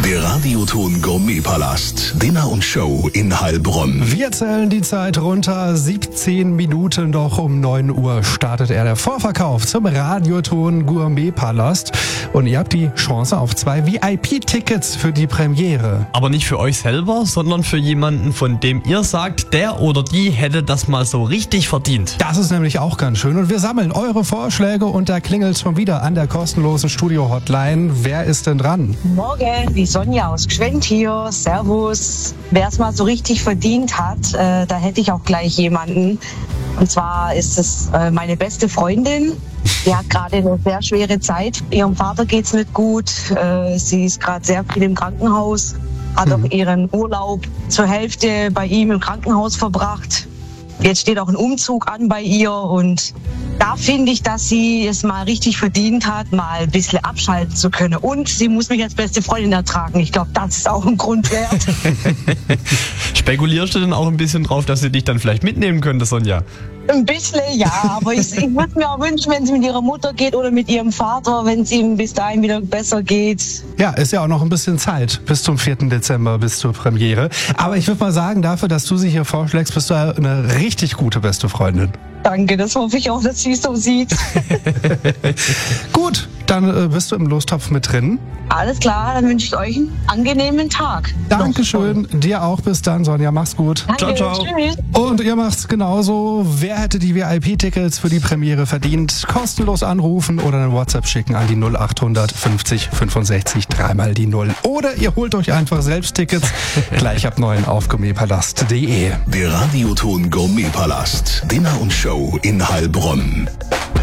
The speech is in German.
Der Radioton Gourmet-Palast. Dinner und Show in Heilbronn. Wir zählen die Zeit runter. 17 Minuten noch um 9 Uhr startet der Vorverkauf zum Radioton Gourmet-Palast. Und ihr habt die Chance auf 2 VIP-Tickets für die Premiere. Aber nicht für euch selber, sondern für jemanden, von dem ihr sagt, der oder die hätte das mal so richtig verdient. Das ist nämlich auch ganz schön. Und wir sammeln eure Vorschläge und da klingelt schon wieder an der kostenlosen Studio-Hotline. Wer ist denn dran? Morgen, die Sonja aus Gschwend hier. Servus. Wer es mal so richtig verdient hat, da hätte ich auch gleich jemanden. Und zwar ist es meine beste Freundin. Die hat gerade eine sehr schwere Zeit. Ihrem Vater geht's nicht gut. Sie ist gerade sehr viel im Krankenhaus. Hat auch ihren Urlaub zur Hälfte bei ihm im Krankenhaus verbracht. Jetzt steht auch ein Umzug an bei ihr und da finde ich, dass sie es mal richtig verdient hat, mal ein bisschen abschalten zu können. Und sie muss mich als beste Freundin ertragen. Ich glaube, das ist auch ein Grund wert. Spekulierst du denn auch ein bisschen drauf, dass sie dich dann vielleicht mitnehmen könnte, Sonja? Ein bisschen, ja. Aber ich würde mir auch wünschen, wenn sie mit ihrer Mutter geht oder mit ihrem Vater, wenn es ihm bis dahin wieder besser geht. Ja, ist ja auch noch ein bisschen Zeit bis zum 4. Dezember, bis zur Premiere. Aber ich würde mal sagen, dafür, dass du sie hier vorschlägst, bist du eine richtig gute beste Freundin. Danke, das hoffe ich auch, dass sie es so sieht. Gut, dann bist du im Lostopf mit drin. Alles klar, dann wünsche ich euch einen angenehmen Tag. Dankeschön, dir auch. Bis dann, Sonja. Mach's gut. Danke, Ciao, ciao. Tschüss. Und ihr macht's genauso. Wer hätte die VIP-Tickets für die Premiere verdient? Kostenlos anrufen oder eine WhatsApp schicken an die 0800 50 65 3 die 0. Oder ihr holt euch einfach selbst Tickets. Gleich ab 9 auf gourmetpalast.de. Der Radioton Gourmet-Palast. Dinner und Show in Heilbronn.